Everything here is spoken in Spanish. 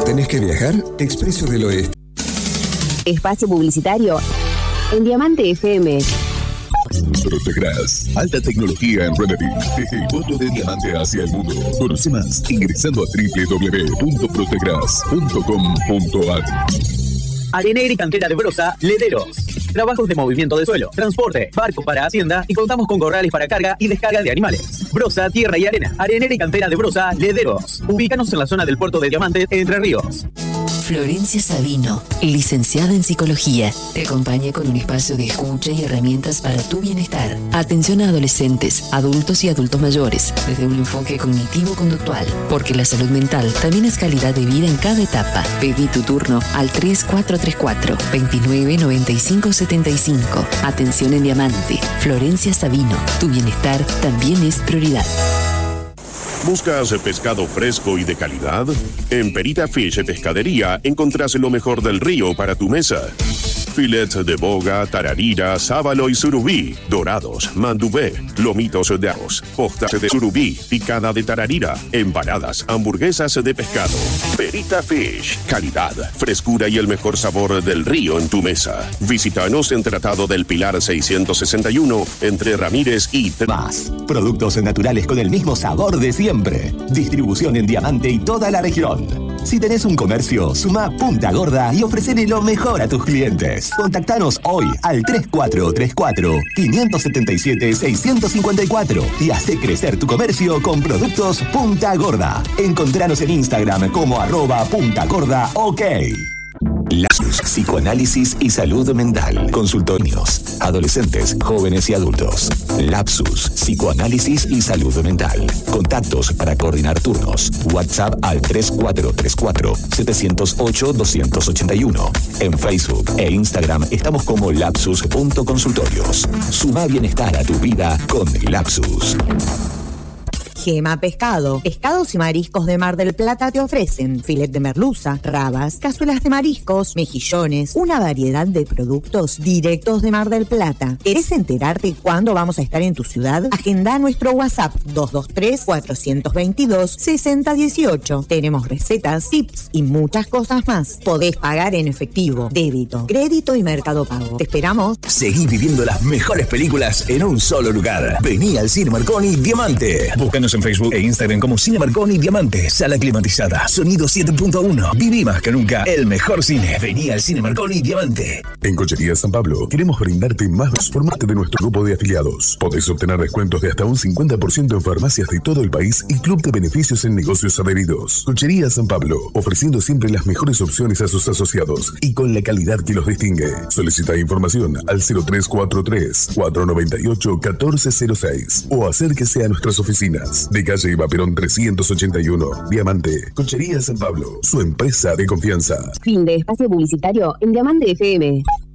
¿Tenés que viajar? Expreso del Oeste. Espacio publicitario en Diamante FM. Protecras, alta tecnología en Remedy. El voto de diamante hacia el mundo. Conoce más ingresando a www.protecras.com.ar. Arenera y cantera de Brosa, Lederos. Trabajos de movimiento de suelo, transporte, barco para hacienda y contamos con corrales para carga y descarga de animales. Brosa, tierra y arena. Arenera y cantera de Brosa, Lederos. Ubícanos en la zona del puerto de Diamante, Entre Ríos. Florencia Sabino, licenciada en psicología, te acompaña con un espacio de escucha y herramientas para tu bienestar. Atención a adolescentes, adultos y adultos mayores, desde un enfoque cognitivo-conductual, porque la salud mental también es calidad de vida en cada etapa. Pedí tu turno al 3434-299575. Atención en Diamante. Florencia Sabino, tu bienestar también es prioridad. ¿Buscas pescado fresco y de calidad? En Perita Fish Pescadería encontrás lo mejor del río para tu mesa. Filet de boga, tararira, sábalo y surubí, dorados, mandubé, lomitos de arroz, postas de surubí, picada de tararira, empanadas, hamburguesas de pescado. Perita Fish, calidad, frescura y el mejor sabor del río en tu mesa. Visítanos en Tratado del Pilar 661, entre Ramírez y Más. Productos naturales con el mismo sabor de siempre. Distribución en Diamante y toda la región. Si tenés un comercio, sumá Punta Gorda y ofrecele lo mejor a tus clientes. Contactanos hoy al 3434-577-654 y hacé crecer tu comercio con productos Punta Gorda. Encontranos en Instagram como @puntagordaok. Lapsus, psicoanálisis y salud mental. Consultorios, adolescentes, jóvenes y adultos. Lapsus, psicoanálisis y salud mental. Contactos para coordinar turnos. WhatsApp al 3434-708-281. En Facebook e Instagram estamos como lapsus.consultorios. Suma bienestar a tu vida con Lapsus. Gema Pescado. Pescados y mariscos de Mar del Plata te ofrecen filet de merluza, rabas, cazuelas de mariscos, mejillones, una variedad de productos directos de Mar del Plata. ¿Querés enterarte cuándo vamos a estar en tu ciudad? Agenda nuestro WhatsApp 223-422-6018. Tenemos recetas, tips y muchas cosas más. Podés pagar en efectivo, débito, crédito y Mercado Pago. Te esperamos. Seguí viviendo las mejores películas en un solo lugar. Vení al Cine Marconi Diamante. Búscanos en Facebook e Instagram como Cine Marconi Diamante. Sala climatizada, sonido 7.1. Viví más que nunca el mejor cine. Vení al Cine Marconi Diamante. En Cochería San Pablo queremos brindarte más. Formate de nuestro grupo de afiliados. Podés obtener descuentos de hasta un 50% en farmacias de todo el país y club de beneficios en negocios adheridos. Cochería San Pablo, ofreciendo siempre las mejores opciones a sus asociados y con la calidad que los distingue. Solicita información al 0343-498-1406 o acérquese a nuestras oficinas. De calle Eva Perón 381, Diamante, Cochería San Pablo, su empresa de confianza. Fin de espacio publicitario en Diamante FM.